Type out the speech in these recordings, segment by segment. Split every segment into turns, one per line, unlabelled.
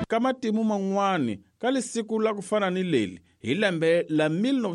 ka matimu man'wani ka lisiku la ku fana ni leli hi lembe la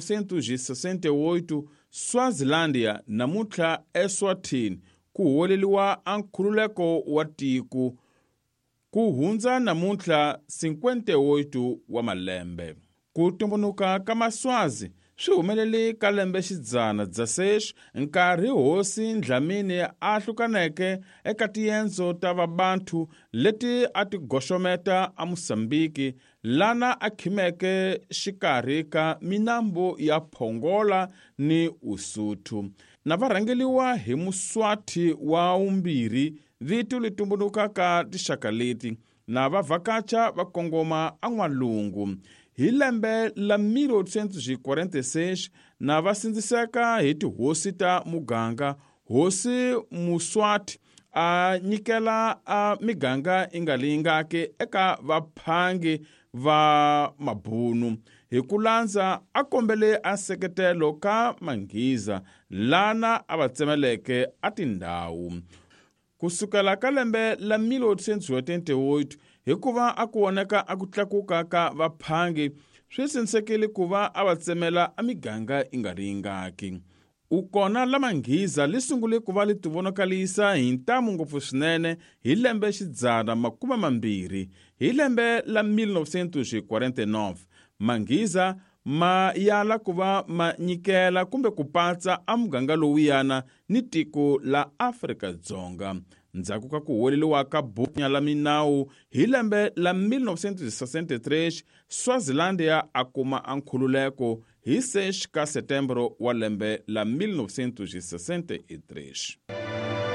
1968 Swazilandia namuntlha Eswatini ku holeliwa a nkhululeko wa tiko ku hundza namuntlha 58 wa malembe. Ku tumbuluka ka Maswazi swi humelele ka lembe xidzana dza 6 nkarhi hosi Dlamini a hlukaneke eka tiyendzo ta Vabantu leti a ti goxometa a Musambiki lana a khimeke xikarhi ka minambu ya Pongola ni Usuthu na varhangeliwa hi Muswati wa vumbirhi vito li tumbulukaka tixaka leti na vavhakacha va kongoma a N'walungu. Hi lembe la 1846 na va sindziseka hi tihosi ta muganga, hosi Muswati a nyikela a miganga ingalingake eka vaphangi va Mabhunu. Hi ku landza a kombele a seketelo ka Manghiza lana a va tsemeleke a tindhawu. Kusukela ka lembe la 1888 hikuva a ku woneka a ku tlakuka ka vaphangi swi sinsekile ku va a va tsemela a miganga ingaringaki. U kona la Manghiza li sungule ku va li tivonakalisa hi ntamu ngopfu swinene hi lembe xidzana 20. Hi lembe la 1949 Manghiza ma yala ku va ma nyikela kumbe ku patsa a muganga lowuyana ni tiko la Afrika-Dzonga. Ndzhaku ka ku holeliwa ka Bunya la Minawu hi lembe la 1963 Swazilandia a kuma a nkhululeko hi 6 ka Setembro wa lembe la 1963.